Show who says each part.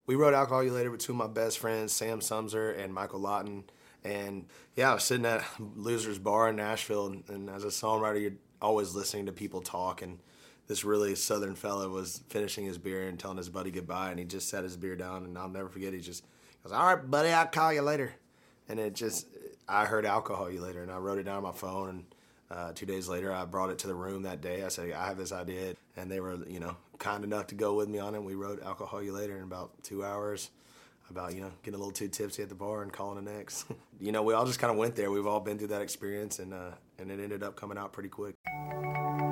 Speaker 1: We wrote Alcohol You Later with two of my best friends, Sam Sumser and Michael Lawton. And yeah, I was sitting at Loser's Bar in Nashville, and as a songwriter, you're always listening to people talk, and this really southern fella was finishing his beer and telling his buddy goodbye, and he just set his beer down, and I'll never forget, he just goes, "All right, buddy, I'll call you later." And I heard Alcohol You Later, and I wrote it down on my phone, and 2 days later, I brought it to the room that day. I said, I have this idea, and they were, kind enough to go with me on it. We wrote Alcohol You Later in about 2 hours, about, getting a little too tipsy at the bar and calling an ex. We all just kind of went there. We've all been through that experience, and it ended up coming out pretty quick.